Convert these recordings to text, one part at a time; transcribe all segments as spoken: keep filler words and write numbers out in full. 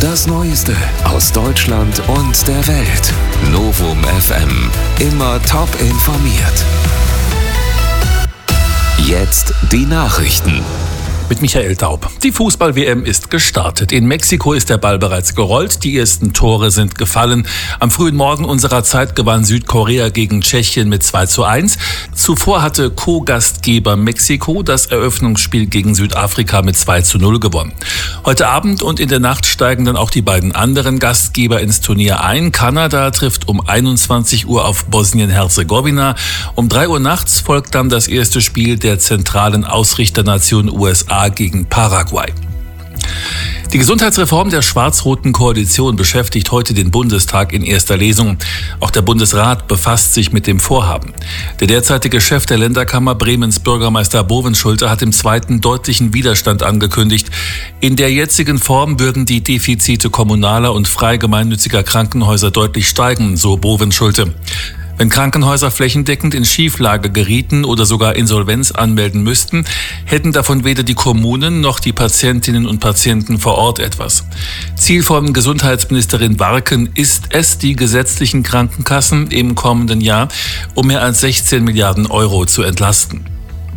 Das Neueste aus Deutschland und der Welt. Novum F M. Immer top informiert. Jetzt die Nachrichten. Mit Michael Daub. Die Fußball-W M ist gestartet. In Mexiko ist der Ball bereits gerollt. Die ersten Tore sind gefallen. Am frühen Morgen unserer Zeit gewann Südkorea gegen Tschechien mit zwei zu eins. Zuvor hatte Co-Gastgeber Mexiko das Eröffnungsspiel gegen Südafrika mit zwei zu null gewonnen. Heute Abend und in der Nacht steigen dann auch die beiden anderen Gastgeber ins Turnier ein. Kanada trifft um einundzwanzig Uhr auf Bosnien-Herzegowina. Um drei Uhr nachts folgt dann das erste Spiel der zentralen Ausrichternation U S A gegen Paraguay. Die Gesundheitsreform der schwarz-roten Koalition beschäftigt heute den Bundestag in erster Lesung. Auch der Bundesrat befasst sich mit dem Vorhaben. Der derzeitige Chef der Länderkammer, Bremens Bürgermeister Bovenschulte, hat im zweiten deutlichen Widerstand angekündigt. In der jetzigen Form würden die Defizite kommunaler und frei gemeinnütziger Krankenhäuser deutlich steigen, so Bovenschulte. Wenn Krankenhäuser flächendeckend in Schieflage gerieten oder sogar Insolvenz anmelden müssten, hätten davon weder die Kommunen noch die Patientinnen und Patienten vor Ort etwas. Ziel von Gesundheitsministerin Warken ist es, die gesetzlichen Krankenkassen im kommenden Jahr um mehr als sechzehn Milliarden Euro zu entlasten.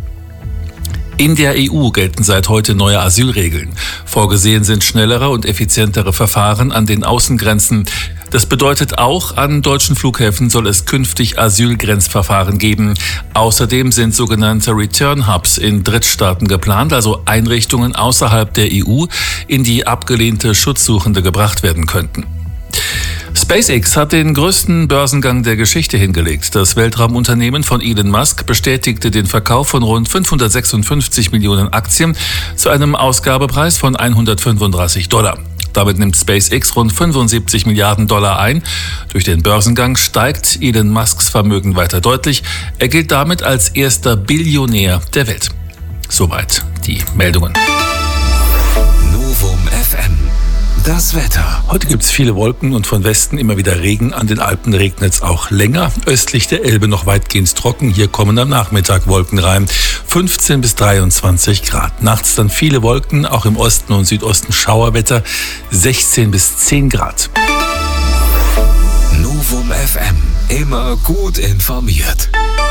In der E U gelten seit heute neue Asylregeln. Vorgesehen sind schnellere und effizientere Verfahren an den Außengrenzen. Das bedeutet auch, an deutschen Flughäfen soll es künftig Asylgrenzverfahren geben. Außerdem sind sogenannte Return Hubs in Drittstaaten geplant, also Einrichtungen außerhalb der E U, in die abgelehnte Schutzsuchende gebracht werden könnten. SpaceX hat den größten Börsengang der Geschichte hingelegt. Das Weltraumunternehmen von Elon Musk bestätigte den Verkauf von rund fünfhundertsechsundfünfzig Millionen Aktien zu einem Ausgabepreis von hundertfünfunddreißig Dollar. Damit nimmt SpaceX rund fünfundsiebzig Milliarden Dollar ein. Durch den Börsengang steigt Elon Musks Vermögen weiter deutlich. Er gilt damit als erster Billionär der Welt. Soweit die Meldungen. Novum F M. Das Wetter. Heute gibt es viele Wolken und von Westen immer wieder Regen. An den Alpen regnet es auch länger. Östlich der Elbe noch weitgehend trocken. Hier kommen am Nachmittag Wolken rein. fünfzehn bis dreiundzwanzig Grad. Nachts dann viele Wolken, auch im Osten und Südosten Schauerwetter. sechzehn bis zehn Grad. Novum F M. Immer gut informiert.